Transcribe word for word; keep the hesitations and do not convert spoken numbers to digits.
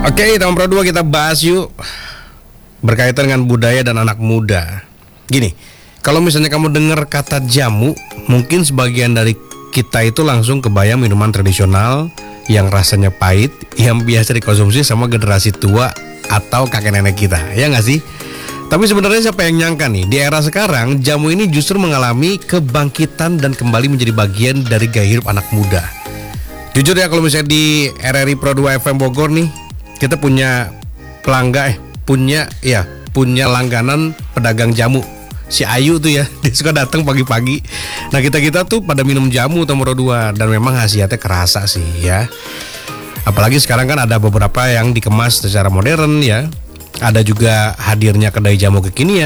Oke, tahun Pro dua kita bahas yuk, berkaitan dengan budaya dan anak muda. Gini, kalau misalnya kamu dengar kata jamu, mungkin sebagian dari kita itu langsung kebayang minuman tradisional yang rasanya pahit, yang biasa dikonsumsi sama generasi tua atau kakek nenek kita, ya nggak sih? Tapi sebenarnya siapa yang nyangka nih, di era sekarang jamu ini justru mengalami kebangkitan dan kembali menjadi bagian dari gaya hidup anak muda. Jujur ya, kalau misalnya di R R I Pro dua F M Bogor nih, kita punya pelanggan, eh punya ya punya langganan pedagang jamu. Si Ayu tuh ya, dia suka datang pagi-pagi. Nah kita-kita tuh pada minum jamu Pro dua, dan memang khasiatnya kerasa sih ya. Apalagi sekarang kan ada beberapa yang dikemas secara modern ya. Ada juga hadirnya kedai jamu kekinian.